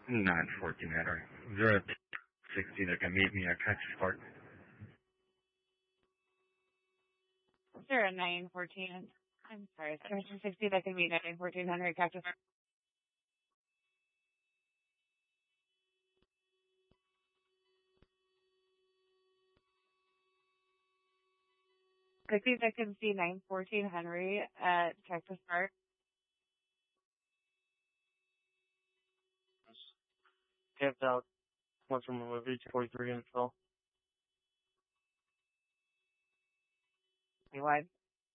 914 Henry. 060 that can meet me at Cactus Park. 0914. I'm sorry, 760 that can meet at 914 Henry Cactus Park. Taxi that can see 914 Henry at Cactus Park. Camped out. Went from a movie 43 in Phil. Citywide.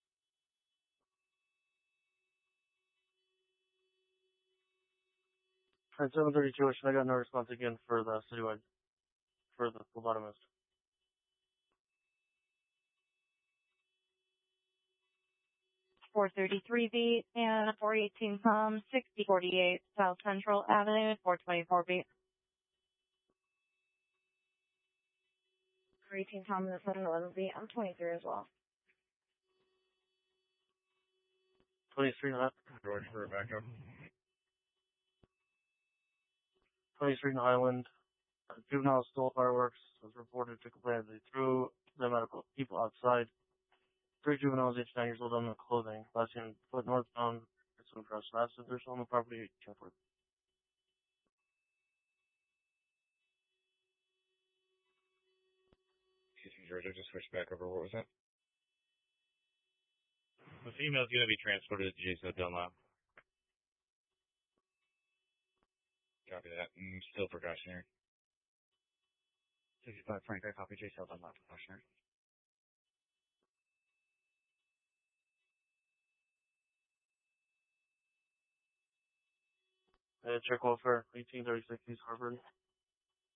At 732, I got no response again for the citywide, for the phlebotomist. .433B and 418 Tom, 6048 South Central Avenue, 424B. 418 Tom, and 711B. I'm 23 as well. 23 in George for Rebecca. 23 in Highland. Juvenile stole fireworks. Was reported to complain that they threw them at people outside. 3 juveniles, aged 9 years old, on their clothing. Last seen foot northbound. Some cross last if they're still on the property. Champworth. Excuse me, George, I just switched back over. What was that? The female's going to be transported to JSO Dunlap. Copy that. Still precautionary. 65 Frank, I copy JSO Dunlap precautionary. Check welfare, 1836 East Harvard.